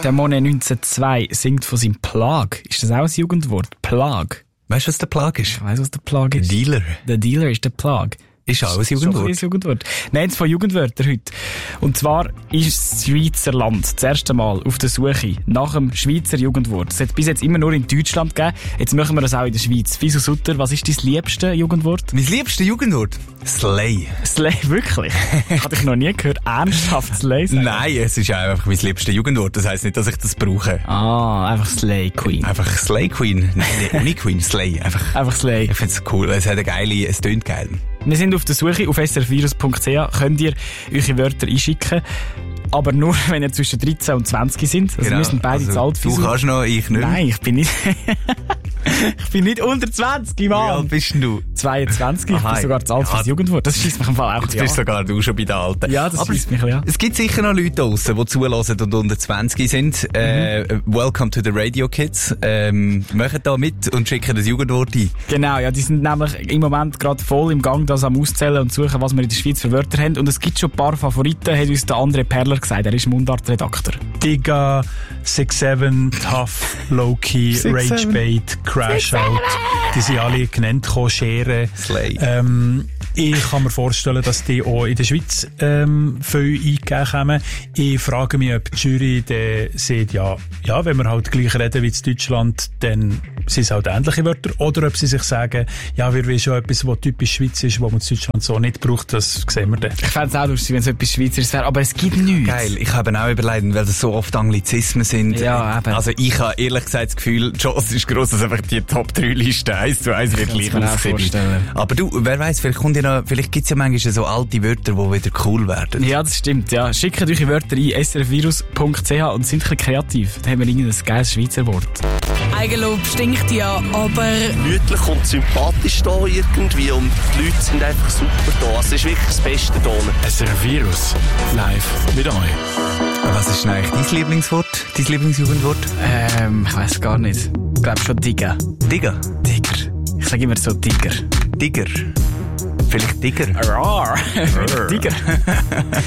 Der Monet 1902 singt von seinem Plag. Ist das auch ein Jugendwort? Plag. Weißt du, was der Plag ist? Ich weiss, was der Plag ist. Dealer. Der Dealer ist der Plag. Ist auch ein Jugendwort. Ist ein Jugendwort. Nein, jetzt von Jugendwörtern heute. Und zwar ist das Schweizer Land das erste Mal auf der Suche nach dem Schweizer Jugendwort. Es hat bis jetzt immer nur in Deutschland gegeben. Jetzt machen wir das auch in der Schweiz. Fiso Sutter, was ist dein liebstes Jugendwort? Mein liebstes Jugendwort? Slay. Slay, wirklich? Hatte ich noch nie gehört. Ernsthaft Slay sagen? Nein, es ist einfach mein liebstes Jugendwort. Das heisst nicht, dass ich das brauche. Ah, einfach Slay Queen. Einfach Slay Queen. Nein, nicht Queen, Slay. Einfach Slay. Ich find's cool. Es hat es tönt geil. Wir sind auf der Suche auf srvirus.ch. Könnt ihr eure Wörter einschicken. Aber nur, wenn ihr zwischen 13 und 20 sind. Also genau. Wir sind beide zu alt für Du kannst noch, ich nicht. Nein, ich bin nicht. Ich bin nicht unter 20, Mann. Wie alt bist du? 22. Ich bin sogar zu alt für das Jugendwort. Das schießt mich im Fall auch. Jetzt bist sogar du schon bei den Alten. Ja, das schießt mich, ja. Es gibt sicher noch Leute draussen, die zuhören und unter 20 sind. Welcome to the Radio Kids. Machen da mit und schicken das Jugendwort ein. Genau, ja, die sind nämlich im Moment gerade voll im Gang, das am Auszählen und suchen, was wir in der Schweiz für Wörter haben. Und es gibt schon ein paar Favoriten, hat uns der André Perler gesagt. Er ist Mundartredakteur. Digga, 6-7, Tough, Low-Key, Rage-Bait, Crash-Out. Die sind alle genannt, Schere. Slay. Ich kann mir vorstellen, dass die auch in der Schweiz viel eingegeben kommen. Ich frage mich, ob die Jury dann sagt, ja, wenn wir halt gleich reden wie in Deutschland, dann sind es halt ähnliche Wörter. Oder ob sie sich sagen, ja, wir wollen schon etwas, was typisch Schweiz ist, was man in Deutschland so nicht braucht, das sehen wir dann. Ich fände es auch lustig, wenn es etwas Schweizerisches wäre, aber es gibt nichts. Geil, ich habe auch überlegt, weil das so oft Anglizismen sind. Ja, eben. Also ich habe ehrlich gesagt das Gefühl, die Chance ist gross, dass einfach die Top-3-Liste 1:1 wird gleich aussehen. Aber du, wer weiss, vielleicht gibt's ja manchmal so alte Wörter, die wieder cool werden. Ja, das stimmt, ja. Schickt eure Wörter ein, srvirus.ch und sind ein bisschen kreativ. Da haben wir irgendein geiles Schweizer Wort. Eigenlob stinkt ja, aber gemütlich und sympathisch da irgendwie und die Leute sind einfach super da. Also es ist wirklich das Beste da. SRF-Virus live mit euch. Was ist denn eigentlich dein Lieblingswort? Dein Lieblingsjugendwort? Ich weiss gar nicht. Ich glaube schon Digger. Digger? Digger. Ich sage immer so Digger. Digger. Vielleicht Digger. Rar. Digger.